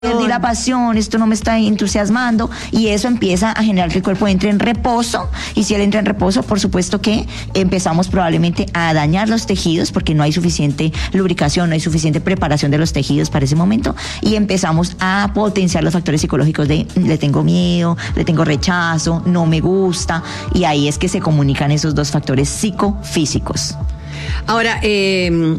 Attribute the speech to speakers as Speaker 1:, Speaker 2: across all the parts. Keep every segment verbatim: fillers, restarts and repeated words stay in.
Speaker 1: perdí la pasión, esto no me está entusiasmando, y eso empieza a generar que el cuerpo entre en reposo, y si él entra en reposo, por supuesto que empezamos probablemente a dañar los tejidos porque no hay suficiente lubricación, no hay suficiente preparación de los tejidos para ese momento, y empezamos a potenciar los factores psicológicos de le tengo miedo, le tengo rechazo, no me gusta, y ahí es que se comunican esos dos factores psicofísicos.
Speaker 2: Ahora, eh...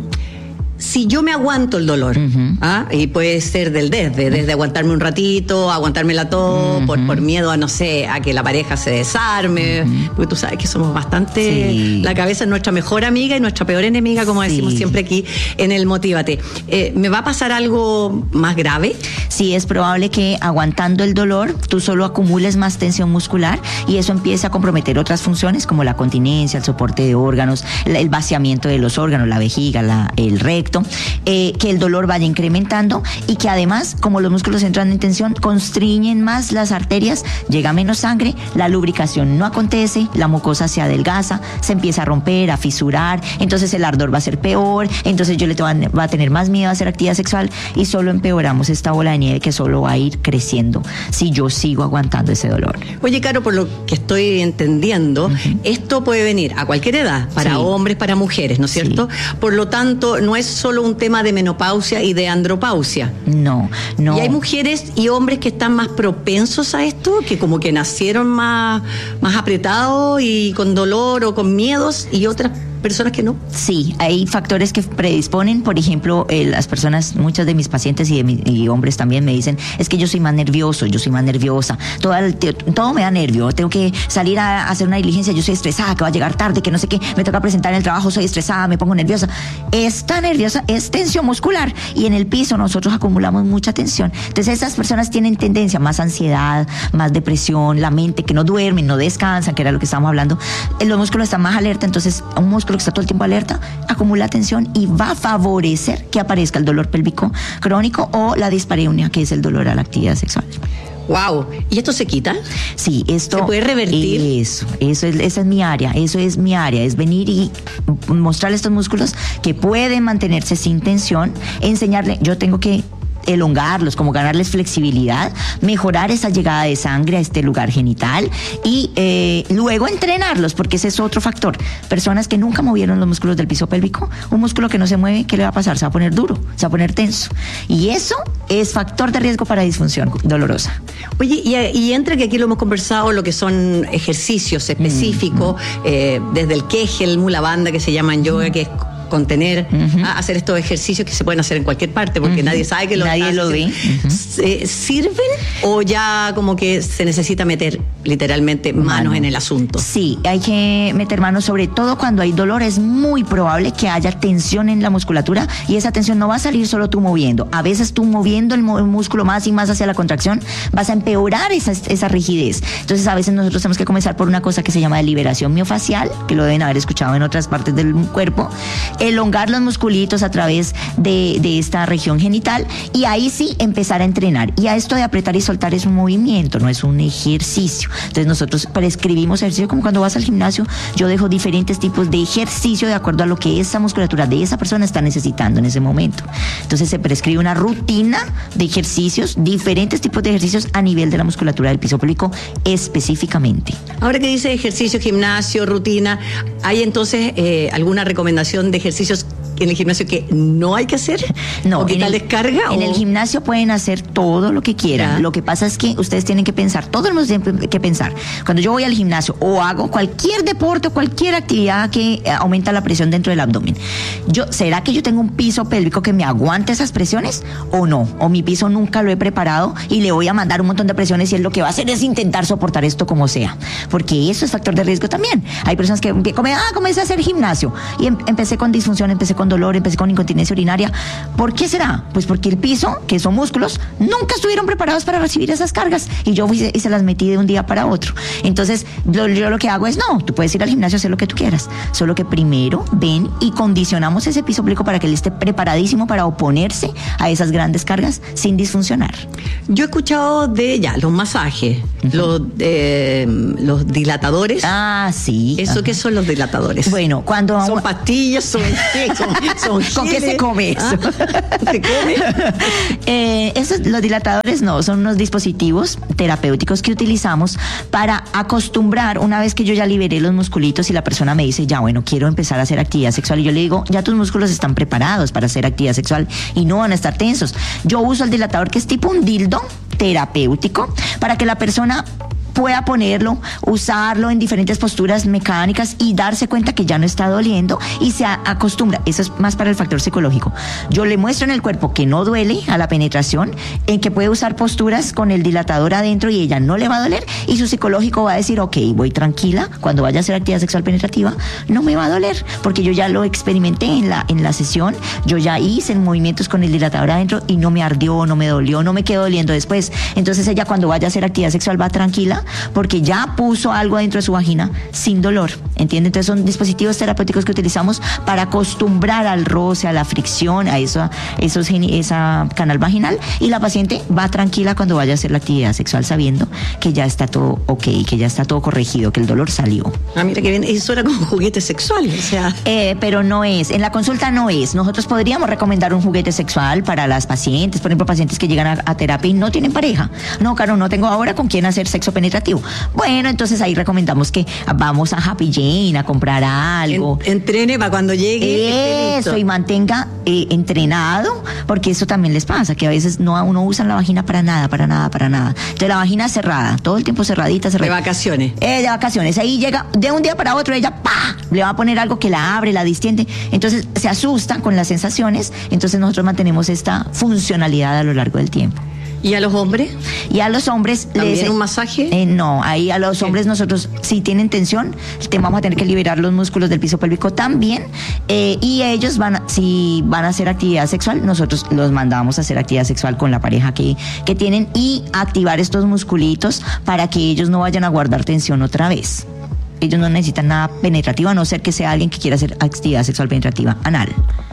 Speaker 2: si yo me aguanto el dolor, uh-huh. ¿ah? y puede ser del desde, desde aguantarme un ratito, aguantarme la tos, uh-huh. por, por miedo a, no sé, a que la pareja se desarme, uh-huh. porque tú sabes que somos bastante, sí. la cabeza es nuestra mejor amiga y nuestra peor enemiga, como sí. decimos siempre aquí en el Motívate. Eh, ¿Me va a pasar algo más grave?
Speaker 1: Sí, es probable que aguantando el dolor, tú solo acumules más tensión muscular y eso empieza a comprometer otras funciones como la continencia, el soporte de órganos, el vaciamiento de los órganos, la vejiga, la, el recto. Eh, que el dolor vaya incrementando y que además, como los músculos entran en tensión, constriñen más las arterias, llega menos sangre, la lubricación no acontece, la mucosa se adelgaza, se empieza a romper, a fisurar, entonces el ardor va a ser peor, entonces yo le tengo, va a tener más miedo a hacer actividad sexual y solo empeoramos esta bola de nieve que solo va a ir creciendo si yo sigo aguantando ese dolor.
Speaker 2: Oye, Caro, por lo que estoy entendiendo, uh-huh. esto puede venir a cualquier edad, para sí. hombres, para mujeres, ¿no es cierto? Sí. Por lo tanto, no es solo un tema de menopausia y de andropausia.
Speaker 1: No, no.
Speaker 2: Y hay mujeres y hombres que están más propensos a esto, que como que nacieron más, más apretados y con dolor o con miedos, y otras personas que no.
Speaker 1: Sí, hay factores que predisponen, por ejemplo, eh, las personas, muchas de mis pacientes y, de mi, y hombres también me dicen, es que yo soy más nervioso, yo soy más nerviosa, todo, el, todo me da nervio, tengo que salir a, a hacer una diligencia, yo soy estresada, que va a llegar tarde, que no sé qué, me toca presentar en el trabajo, soy estresada, me pongo nerviosa. Esta nerviosa es tensión muscular y en el piso nosotros acumulamos mucha tensión. Entonces esas personas tienen tendencia, más ansiedad, más depresión, la mente que no duermen, no descansan, que era lo que estábamos hablando, los músculos están más alerta, entonces un músculo que está todo el tiempo alerta, acumula tensión y va a favorecer que aparezca el dolor pélvico crónico o la dispareunia, que es el dolor a la actividad sexual.
Speaker 2: Wow, ¿y esto se quita?
Speaker 1: Sí, esto
Speaker 2: ¿se puede revertir?
Speaker 1: Eso, eso es, esa es mi área, eso es mi área, es venir y mostrarle a estos músculos que pueden mantenerse sin tensión, enseñarle, yo tengo que elongarlos, como ganarles flexibilidad, mejorar esa llegada de sangre a este lugar genital y eh, luego entrenarlos, porque ese es otro factor. Personas que nunca movieron los músculos del piso pélvico, un músculo que no se mueve, ¿qué le va a pasar? Se va a poner duro, se va a poner tenso. Y eso es factor de riesgo para disfunción dolorosa.
Speaker 2: Oye, y, y entre que aquí lo hemos conversado, lo que son ejercicios específicos, mm, mm. Eh, desde el Kegel, Mula Bandha, que se llama en yoga, que es contener, uh-huh. a hacer estos ejercicios que se pueden hacer en cualquier parte porque uh-huh. nadie sabe que lo
Speaker 1: nadie lo ve.
Speaker 2: Uh-huh. ¿Sirven o ya como que se necesita meter literalmente manos Mano. en el asunto?
Speaker 1: Sí, hay que meter manos, sobre todo cuando hay dolor. Es muy probable que haya tensión en la musculatura y esa tensión no va a salir solo tú moviendo. A veces tú moviendo el músculo más y más hacia la contracción vas a empeorar esa, esa rigidez. Entonces a veces nosotros tenemos que comenzar por una cosa que se llama de liberación miofacial, que lo deben haber escuchado en otras partes del cuerpo, elongar los musculitos a través de, de esta región genital y ahí sí empezar a entrenar. Y a esto de apretar y soltar es un movimiento, no es un ejercicio. Entonces nosotros prescribimos ejercicio como cuando vas al gimnasio. Yo dejo diferentes tipos de ejercicio de acuerdo a lo que esa musculatura de esa persona está necesitando en ese momento. Entonces se prescribe una rutina de ejercicios, diferentes tipos de ejercicios a nivel de la musculatura del piso pélvico específicamente.
Speaker 2: Ahora que dice ejercicio, gimnasio, rutina, ¿hay entonces eh, alguna recomendación de ejercicios en el gimnasio que no hay que hacer?
Speaker 1: No.
Speaker 2: ¿O qué tal descarga?
Speaker 1: En
Speaker 2: o...
Speaker 1: el gimnasio pueden hacer todo lo que quieran. Ya. Lo que pasa es que ustedes tienen que pensar, todo el mundo tiene que pensar. Cuando yo voy al gimnasio o hago cualquier deporte o cualquier actividad que aumenta la presión dentro del abdomen, yo, ¿será que yo tengo un piso pélvico que me aguante esas presiones o no? O mi piso nunca lo he preparado y le voy a mandar un montón de presiones y él lo que va a hacer es intentar soportar esto como sea. Porque eso es factor de riesgo también. Hay personas que, que come, ah, comencé a hacer gimnasio y em, empecé con disfunción, empecé con dolor, empecé con incontinencia urinaria. ¿Por qué será? Pues porque el piso, que son músculos, nunca estuvieron preparados para recibir esas cargas y yo fui y se las metí de un día para otro. Entonces yo, yo lo que hago es, no, tú puedes ir al gimnasio a hacer lo que tú quieras, solo que primero ven y condicionamos ese piso pélvico para que él esté preparadísimo para oponerse a esas grandes cargas sin disfuncionar.
Speaker 2: Yo he escuchado de ya los masajes, uh-huh. los, eh, los dilatadores.
Speaker 1: Ah, sí.
Speaker 2: ¿Eso uh-huh. qué son los dilatadores?
Speaker 1: Bueno, cuando...
Speaker 2: ¿Son pastillas? ¿Son qué? Son
Speaker 1: ¿Con qué se come eso?
Speaker 2: ¿Ah? ¿Se come?
Speaker 1: eh, esos, los dilatadores no, son unos dispositivos terapéuticos que utilizamos para acostumbrar, una vez que yo ya liberé los musculitos y la persona me dice, ya bueno, quiero empezar a hacer actividad sexual, y yo le digo, ya tus músculos están preparados para hacer actividad sexual y no van a estar tensos. Yo uso el dilatador, que es tipo un dildo terapéutico, para que la persona pueda ponerlo, usarlo en diferentes posturas mecánicas y darse cuenta que ya no está doliendo y se acostumbra. Eso es más para el factor psicológico. Yo le muestro en el cuerpo que no duele a la penetración, en que puede usar posturas con el dilatador adentro y ella no le va a doler, y su psicológico va a decir, ok, voy tranquila, cuando vaya a hacer actividad sexual penetrativa no me va a doler, porque yo ya lo experimenté en la, en la sesión, yo ya hice movimientos con el dilatador adentro y no me ardió, no me dolió, no me quedó doliendo después. Entonces ella, cuando vaya a hacer actividad sexual, va tranquila porque ya puso algo dentro de su vagina sin dolor, ¿entiende? Entonces son dispositivos terapéuticos que utilizamos para acostumbrar al roce, a la fricción, a eso, esos, esa canal vaginal, y la paciente va tranquila cuando vaya a hacer la actividad sexual, sabiendo que ya está todo ok, que ya está todo corregido, que el dolor salió.
Speaker 2: Ah, mira que bien, eso era como juguete sexual, o sea.
Speaker 1: Eh, pero no es, en la consulta no es. Nosotros podríamos recomendar un juguete sexual para las pacientes, por ejemplo, pacientes que llegan a, a terapia y no tienen pareja. No, Caro, no tengo ahora con quién hacer sexo penetrativo. Bueno, entonces ahí recomendamos que vamos a Happy Jane a comprar algo.
Speaker 2: En, entrene para cuando llegue.
Speaker 1: Eso, y mantenga eh, entrenado, porque eso también les pasa, que a veces no uno usa la vagina para nada, para nada, para nada. Entonces la vagina cerrada, todo el tiempo cerradita, cerradita.
Speaker 2: De vacaciones.
Speaker 1: Eh, de vacaciones. Ahí llega, de un día para otro, ella ¡pah! Le va a poner algo que la abre, la distiende. Entonces se asusta con las sensaciones. Entonces nosotros mantenemos esta funcionalidad a lo largo del tiempo.
Speaker 2: ¿Y a los hombres?
Speaker 1: Y a los hombres...
Speaker 2: ¿También
Speaker 1: les,
Speaker 2: un masaje?
Speaker 1: Eh, no, ahí a los hombres nosotros, si tienen tensión, te vamos a tener que liberar los músculos del piso pélvico también, eh, y ellos van a, si van a hacer actividad sexual, nosotros los mandamos a hacer actividad sexual con la pareja que, que tienen, y activar estos musculitos para que ellos no vayan a guardar tensión otra vez. Ellos no necesitan nada penetrativo, a no ser que sea alguien que quiera hacer actividad sexual penetrativa anal.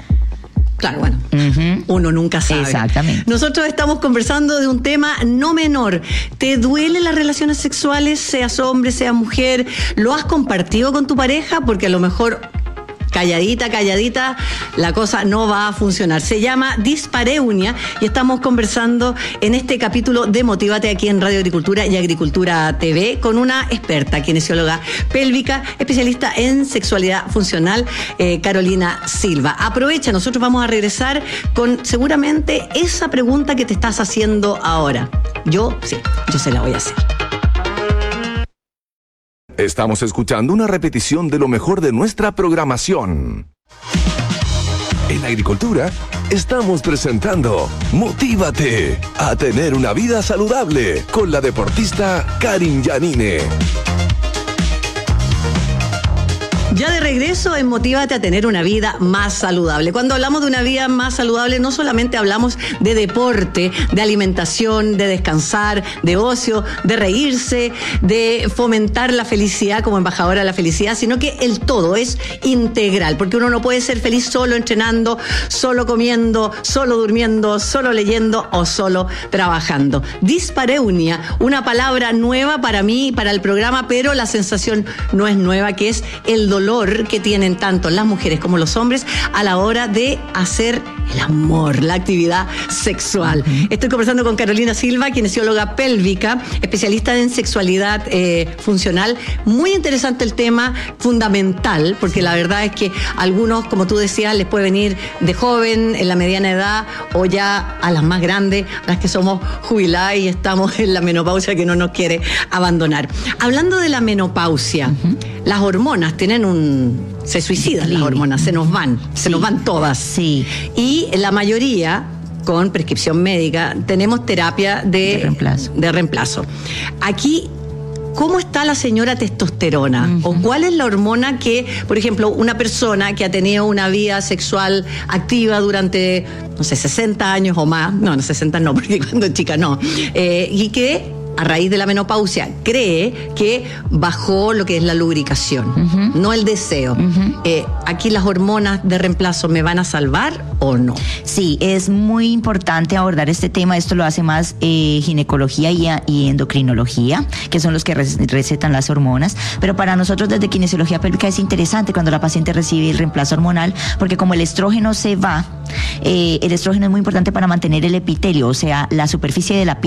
Speaker 2: Claro, bueno,
Speaker 1: uh-huh.
Speaker 2: Uno nunca sabe.
Speaker 1: Exactamente.
Speaker 2: Nosotros estamos conversando de un tema no menor. ¿Te duelen las relaciones sexuales, seas hombre, seas mujer? ¿Lo has compartido con tu pareja? Porque a lo mejor... calladita, calladita, la cosa no va a funcionar. Se llama dispareunia y estamos conversando en este capítulo de Motívate aquí en Radio Agricultura y Agricultura T V con una experta kinesióloga pélvica, especialista en sexualidad funcional, eh, Carolina Silva. Aprovecha, nosotros vamos a regresar con seguramente esa pregunta que te estás haciendo ahora. Yo, sí, yo se la voy a hacer.
Speaker 3: Estamos escuchando una repetición de lo mejor de nuestra programación. En Agricultura estamos presentando Motívate a tener una vida saludable con la deportista Karin Yanine.
Speaker 2: Ya de regreso en Motívate a tener una vida más saludable. Cuando hablamos de una vida más saludable, no solamente hablamos de deporte, de alimentación, de descansar, de ocio, de reírse, de fomentar la felicidad como embajadora de la felicidad, sino que el todo es integral, porque uno no puede ser feliz solo entrenando, solo comiendo, solo durmiendo, solo leyendo o solo trabajando. Dispareunia, una palabra nueva para mí y para el programa, pero la sensación no es nueva, que es el dolor que tienen tanto las mujeres como los hombres a la hora de hacer el amor, la actividad sexual. Uh-huh. Estoy conversando con Carolina Silva, kinesióloga pélvica, especialista en sexualidad eh, funcional. Muy interesante el tema, fundamental, porque la verdad es que algunos, como tú decías, les puede venir de joven, en la mediana edad, o ya a las más grandes, a las que somos jubiladas y estamos en la menopausia que no nos quiere abandonar. Hablando de la menopausia, uh-huh. Las hormonas tienen un... se suicidan las hormonas, se nos van, se
Speaker 1: sí.
Speaker 2: nos van todas.
Speaker 1: Sí.
Speaker 2: Y la mayoría, con prescripción médica, tenemos terapia de,
Speaker 1: de reemplazo.
Speaker 2: De reemplazo. Aquí, ¿cómo está la señora testosterona? Uh-huh. ¿O cuál es la hormona que, por ejemplo, una persona que ha tenido una vida sexual activa durante, no sé, sesenta años o más, no, no, sesenta no, porque cuando chica no, eh, y que a raíz de la menopausia cree que bajó lo que es la lubricación, uh-huh. no el deseo. Uh-huh. Eh, ¿Aquí las hormonas de reemplazo me van a salvar o no?
Speaker 1: Sí, es muy importante abordar este tema. Esto lo hace más eh, ginecología y, y endocrinología, que son los que recetan las hormonas. Pero para nosotros desde kinesiología pélvica es interesante cuando la paciente recibe el reemplazo hormonal, porque como el estrógeno se va, eh, el estrógeno es muy importante para mantener el epitelio, o sea, la superficie de la piel